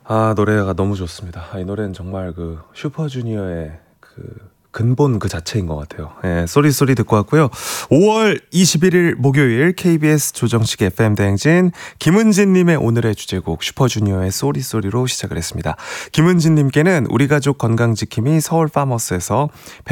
노래가 너무 좋습니다. 이 노래는 정말 그 슈퍼주니어의 그 근본 그 자체인 것 같아요. 예, 쏘리쏘리 듣고 왔고요. 5월 21일 목요일 KBS 조정식 FM 대행진 김은진님의 오늘의 주제곡 슈퍼주니어의 쏘리쏘리로 시작을 했습니다. 김은진님께는 우리 가족 건강지킴이 서울 파머스에서